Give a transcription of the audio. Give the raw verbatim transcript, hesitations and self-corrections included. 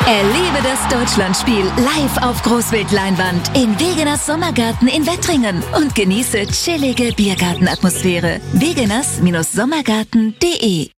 Erlebe das Deutschlandspiel live auf Großbildleinwand in Wegeners Sommergarten in Wettringen und genieße chillige Biergartenatmosphäre. wegeners Sommergarten punkt de